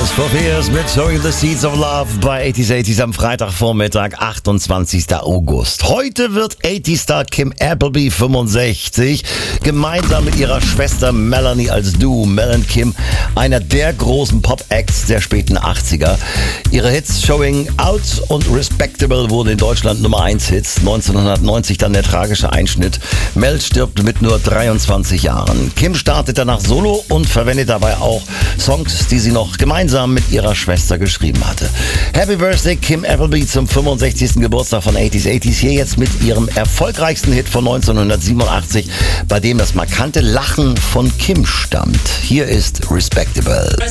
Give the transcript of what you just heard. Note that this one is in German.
Tears for Fears mit Sowing the Seeds of Love bei 80s am Freitagvormittag, 28. August. Heute wird 80-Star Kim Appleby 65 gemeinsam mit ihrer Schwester Melanie als Duo Mel und Kim, einer der großen Pop-Acts der späten 80er. Ihre Hits Showing Out und Respectable wurden in Deutschland Nummer 1 Hits. 1990 dann der tragische Einschnitt. Mel stirbt mit nur 23 Jahren. Kim startet danach solo und verwendet dabei auch Songs, die sie noch gemeinsam mit ihrer Schwester geschrieben hatte. Happy Birthday Kim Appleby zum 65. Geburtstag von 80s. Hier jetzt mit ihrem erfolgreichsten Hit von 1987, bei dem das markante Lachen von Kim stammt. Hier ist Respectable.